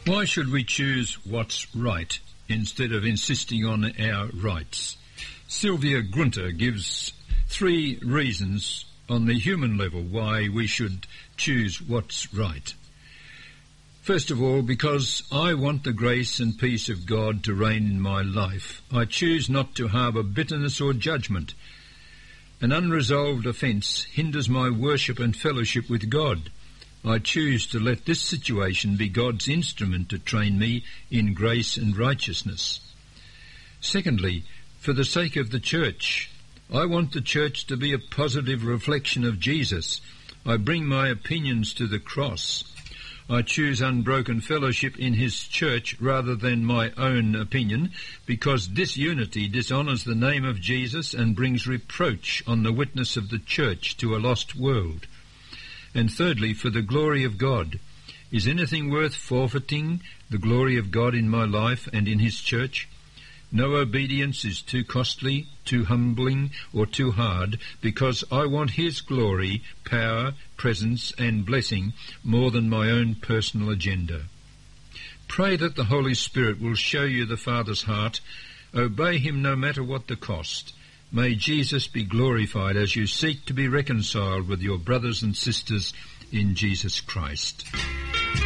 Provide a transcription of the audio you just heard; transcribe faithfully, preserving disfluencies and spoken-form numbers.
Why should we choose what's right instead of insisting on our rights? Sylvia Grunter gives three reasons on the human level why we should choose what's right. First of all, because I want the grace and peace of God to reign in my life, I choose not to harbour bitterness or judgment. An unresolved offence hinders my worship and fellowship with God. I choose to let this situation be God's instrument to train me in grace and righteousness. Secondly, for the sake of the church, I want the church to be a positive reflection of Jesus. I bring my opinions to the cross. I choose unbroken fellowship in his church rather than my own opinion, because disunity dishonours the name of Jesus and brings reproach on the witness of the church to a lost world. And thirdly, for the glory of God. Is anything worth forfeiting the glory of God in my life and in his church? No obedience is too costly, too humbling, or too hard, because I want his glory, power, presence, and blessing more than my own personal agenda. Pray that the Holy Spirit will show you the Father's heart. Obey him no matter what the cost. May Jesus be glorified as you seek to be reconciled with your brothers and sisters in Jesus Christ.